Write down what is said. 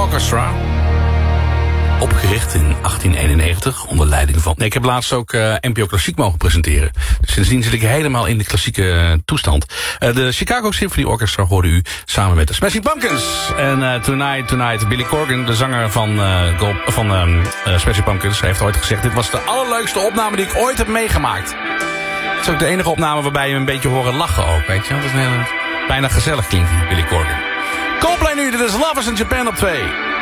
Orchestra. Opgericht in 1891 onder leiding van... Nee, ik heb laatst ook NPO Klassiek mogen presenteren. Dus sindsdien zit ik helemaal in de klassieke toestand. De Chicago Symphony Orchestra hoorde u samen met de Smashing Pumpkins. En Tonight, Billy Corgan, de zanger van Smashing Pumpkins, heeft ooit gezegd... dit was de allerleukste opname die ik ooit heb meegemaakt. Het is ook de enige opname waarbij je hem een beetje horen lachen ook, weet je. Dat is bijna gezellig klinkt, Billy Corgan. Coldplay nu, dit is Lovers in Japan op 2.